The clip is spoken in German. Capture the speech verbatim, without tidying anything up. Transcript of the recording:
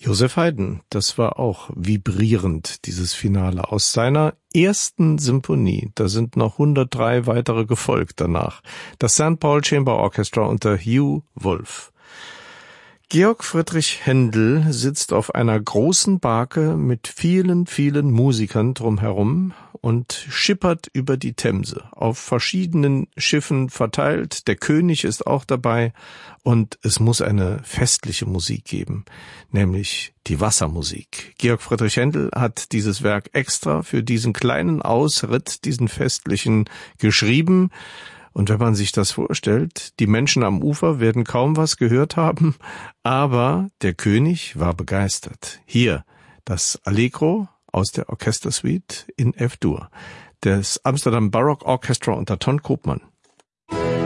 Joseph Haydn, das war auch vibrierend, dieses Finale aus seiner ersten Symphonie. Da sind noch hundertdrei weitere gefolgt danach. Das Sankt Paul Chamber Orchestra unter Hugh Wolf. Georg Friedrich Händel sitzt auf einer großen Barke mit vielen, vielen Musikern drumherum und schippert über die Themse, auf verschiedenen Schiffen verteilt. Der König ist auch dabei und es muss eine festliche Musik geben, nämlich die Wassermusik. Georg Friedrich Händel hat dieses Werk extra für diesen kleinen Ausritt, diesen festlichen, geschrieben. Und wenn man sich das vorstellt, die Menschen am Ufer werden kaum was gehört haben, aber der König war begeistert. Hier das Allegro aus der Orchestersuite in F-Dur des Amsterdam Baroque Orchestra unter Ton Koopman.